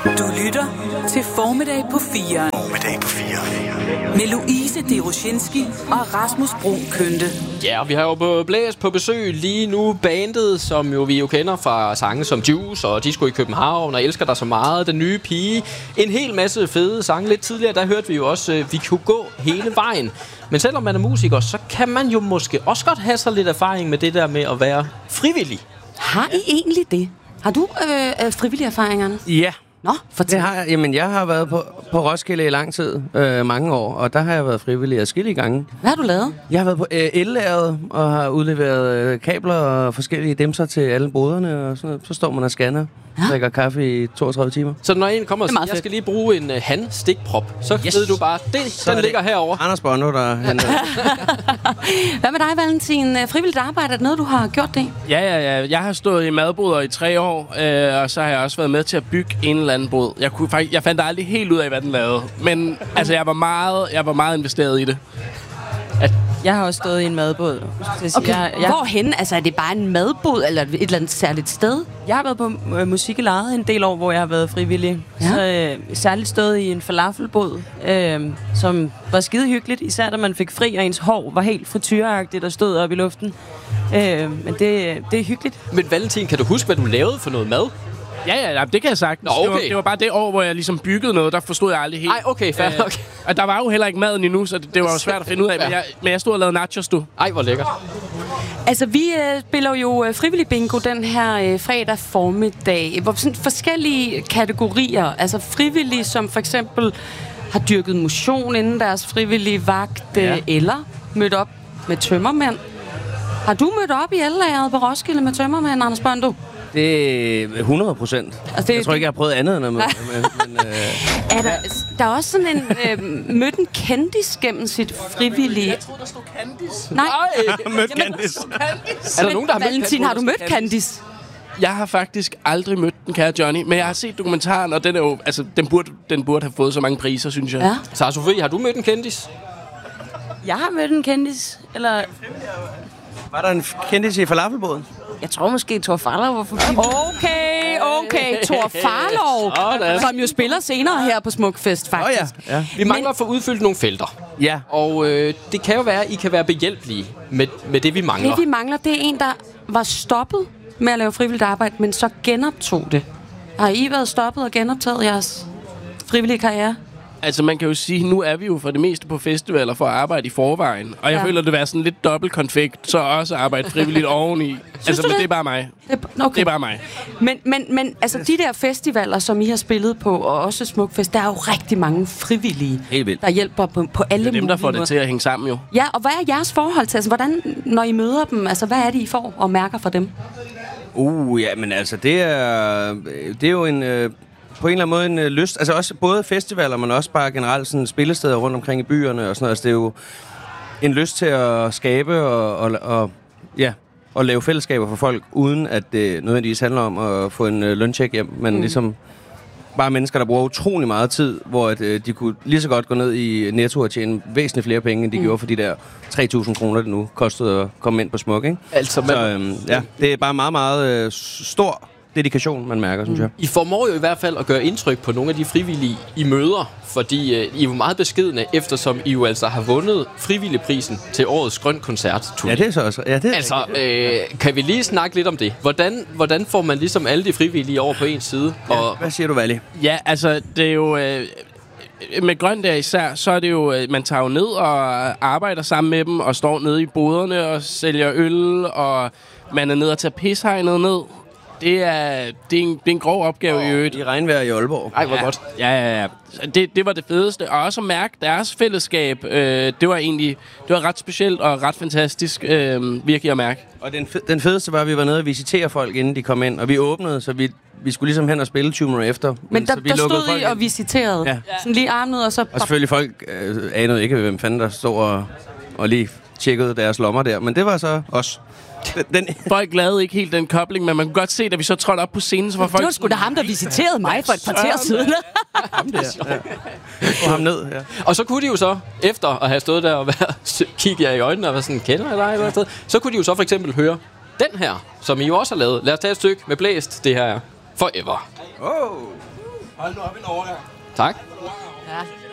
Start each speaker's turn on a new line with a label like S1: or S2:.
S1: Du lytter til Formiddag på 4.
S2: Formiddag på 4.
S1: Med Louise Deroshinski og Rasmus Bro Kønte.
S3: Ja, og vi har jo på Blæs på besøg lige nu bandet, som jo vi jo kender fra sange som Juice og Disco i København og Elsker dig så meget, Den nye pige. En hel masse fede sange. Lidt tidligere, der hørte vi jo også, vi kunne gå hele vejen. Men selvom man er musiker, så kan man jo måske også godt have så lidt erfaring med det der med at være frivillig.
S4: Har I egentlig det? Har du frivillige erfaringer?
S5: Ja.
S4: Nå, fortæl.
S5: Det har jeg. Jamen, jeg har været på Roskilde i lang tid, mange år, og der har jeg været frivillig adskillige gange.
S4: Hvad har du lavet?
S5: Jeg har været på el-lageret og har udleveret kabler og forskellige dimser til alle boderne, og sådan noget. Så står man og scanner, drikker kaffe i 32 timer.
S3: Så når en kommer og siger, jeg skal lige bruge en handstikprop, så ved du bare, den ligger herovre.
S5: Anders Bondo, der handler.
S4: Hvad med dig, Valentin? Frivilligt arbejde, er det noget, du har gjort det?
S6: Ja. Jeg har stået i madboder i 3 år, og så har jeg også været med til at bygge en eller anden båd. Jeg fandt aldrig helt ud af, hvad den lavede. Men altså, jeg var meget investeret i det.
S7: Jeg har også stået i en madbåd.
S4: Okay. Hvorhen? Altså, er det bare en madbåd, eller et eller andet særligt sted?
S7: Jeg har været på Musik i Lejet en del år, hvor jeg har været frivillig. Ja. Så særligt stået i en falafelbåd, som var skide hyggeligt. Især da man fik fri, og ens hår var helt frityreagtigt og stod op i luften. Men det er hyggeligt.
S3: Men Valentin, kan du huske, hvad du lavede for noget mad?
S6: Ja, det kan jeg sagtens.
S3: Nå, okay.
S6: Det var bare det år, hvor jeg ligesom byggede noget, der forstod jeg aldrig helt.
S3: Ej, okay, fair nok.
S6: Og der var jo heller ikke maden endnu, så det var jo svært at finde ud af. Men jeg stod og lavede nachos, du.
S3: Ej, hvor lækkert.
S4: Altså, vi spiller jo frivillig bingo den her fredag formiddag. Hvor sådan forskellige kategorier. Altså frivillige, som for eksempel har dyrket motion inden deres frivillige vagt, eller mødt op med tømmermænd. Har du mødt op i el-lageret på Roskilde med tømmermænd, Anders Bondo?
S5: Det er 100%. Altså, jeg tror ikke, jeg har prøvet andet end at møde.
S4: Der er også sådan en mødt en kendis gennem sit frivillige.
S6: Jeg troede, der stod Candice.
S4: Nej.
S5: Mødt Candice.
S3: Er der nogen, der har mødt
S4: Valentin, har du mødt Candice?
S6: Jeg har faktisk aldrig mødt den kære Johnny, men jeg har set dokumentaren, og den er jo, altså, den burde have fået så mange priser, synes jeg.
S4: Ja.
S3: Så Sofie, har du mødt en kendis?
S7: Jeg har mødt en kendis, eller...
S5: Var der en kendis i falafelbåden?
S7: Jeg tror måske, Thor Farlov var forbi.
S4: Okay. Thor Farlov, som jo spiller senere her på Smukfest, faktisk.
S5: Ja.
S3: Vi mangler at få udfyldt nogle felter.
S5: Ja.
S3: Og det kan jo være, at I kan være behjælpelige med det, vi mangler.
S4: Det, vi mangler, det er en, der var stoppet med at lave frivilligt arbejde, men så genoptog det. Har I været stoppet og genoptaget jeres frivillige karriere?
S6: Altså, man kan jo sige, nu er vi jo for det meste på festivaler for at arbejde i forvejen. Og jeg føler, det vil være sådan lidt dobbelt konfekt, så også arbejde frivilligt oveni. Altså, men det er bare mig.
S4: Okay.
S6: Det er bare mig.
S4: Men altså, de der festivaler, som I har spillet på, og også Smukfest, der er jo rigtig mange frivillige, der hjælper på alle mulige
S6: Det er dem, der får det til at hænge sammen, jo.
S4: Ja, og hvad er jeres forhold til? Altså, hvordan, når I møder dem, altså, hvad er det, I får og mærker fra dem?
S5: Ja, men altså, det er jo en... på en eller anden måde en lyst, altså også både festivaler, men også bare generelt sådan spillesteder rundt omkring i byerne og sådan noget. Altså det er jo en lyst til at skabe og lave fællesskaber for folk, uden at det nødvendigvis handler om at få en løncheck hjem, men ligesom bare mennesker, der bruger utrolig meget tid, hvor at, de kunne lige så godt gå ned i Netto og tjene væsentligt flere penge, end de gjorde for de der 3.000 kroner, det nu kostede at komme ind på Smuk, ikke?
S3: Altså,
S5: Så det er bare meget, meget stor dedikation, man mærker, synes jeg.
S3: I formår jo i hvert fald at gøre indtryk på nogle af de frivillige, I møder, fordi I er jo meget beskedne, eftersom I jo altså har vundet frivilligprisen til årets Grøn Koncert.
S5: Ja, det er så også. Ja, det er
S3: altså, kan vi lige snakke lidt om det? Hvordan får man ligesom alle de frivillige over på en side?
S5: Ja, og hvad siger du, Valli?
S6: Ja, altså, det er jo... med Grøn der især, så er det jo... man tager jo ned og arbejder sammen med dem, og står nede i boderne og sælger øl, og man er nede og tager pishegnet ned. Det er en grov opgave i øvrigt.
S5: I regnvejr i Aalborg.
S3: Ej, hvor godt.
S6: Ja. Det var det fedeste. Og også at mærke deres fællesskab. Det var ret specielt og ret fantastisk virkelig at mærke.
S5: Og den fedeste var, at vi var nede og visitere folk, inden de kom ind. Og vi åbnede, så vi skulle ligesom hen og spille 20 minutter efter.
S4: Men der stod I og visiterede. Ja. Sådan lige armet og så...
S5: Og selvfølgelig folk anede ikke, hvem fanden der stod og lige tjekkede deres lommer der. Men det var så os.
S6: Folk lavede ikke helt den kobling, men man kunne godt se, da vi så trådte op på scenen, så var folk...
S4: Det var sgu da ham, der visiterede mig for et kvarter siden.
S5: Ham der, ja. Og ham ned, ja.
S3: Og så kunne de jo så, efter at have stået der og kigge jer i øjnene og være sådan, kender jeg dig eller noget, så kunne de jo så for eksempel høre den her, som I jo også har lavet. Lad os tage et stykke med Blæst. Det her er Forever. Tak.
S7: Ja.